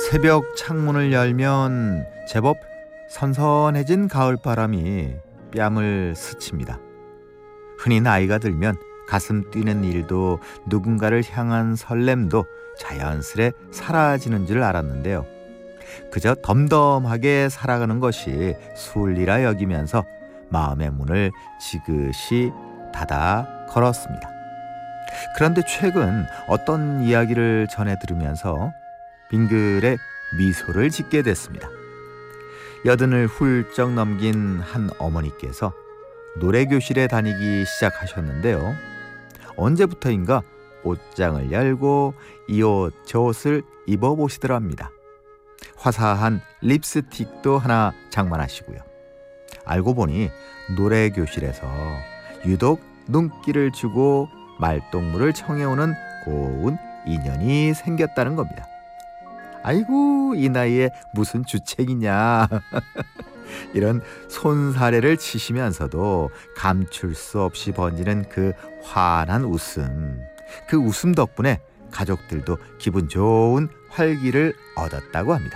새벽 창문을 열면 제법 선선해진 가을바람이 뺨을 스칩니다. 흔히 나이가 들면 가슴 뛰는 일도 누군가를 향한 설렘도 자연스레 사라지는 줄 알았는데요. 그저 덤덤하게 살아가는 것이 순리라 여기면서 마음의 문을 지그시 닫아 걸었습니다. 그런데 최근 어떤 이야기를 전해 들으면서 빙글에 미소를 짓게 됐습니다. 80을 훌쩍 넘긴 한 어머니께서 노래교실에 다니기 시작하셨는데요. 언제부터인가 옷장을 열고 이 옷 저 옷을 입어보시더랍니다. 화사한 립스틱도 하나 장만하시고요. 알고 보니 노래교실에서 유독 눈길을 주고 말동무를 청해오는 고운 인연이 생겼다는 겁니다. 아이고, 이 나이에 무슨 주책이냐. 이런 손사래를 치시면서도 감출 수 없이 번지는 그 환한 웃음. 그 웃음 덕분에 가족들도 기분 좋은 활기를 얻었다고 합니다.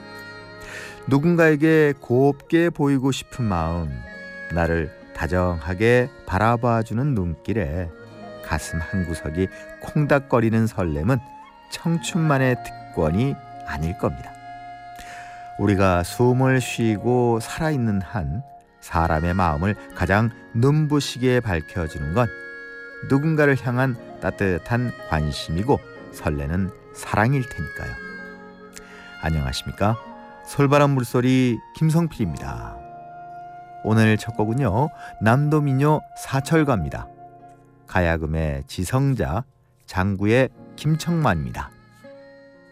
누군가에게 곱게 보이고 싶은 마음, 나를 다정하게 바라봐주는 눈길에 가슴 한구석이 콩닥거리는 설렘은 청춘만의 특권이 아닐 겁니다. 우리가 숨을 쉬고 살아있는 한 사람의 마음을 가장 눈부시게 밝혀주는 건 누군가를 향한 따뜻한 관심이고 설레는 사랑일 테니까요. 안녕하십니까? 솔바람 물소리 김성필입니다. 오늘 첫 곡은요, 남도민요 사철가입니다. 가야금의 지성자 장구의 김청만입니다.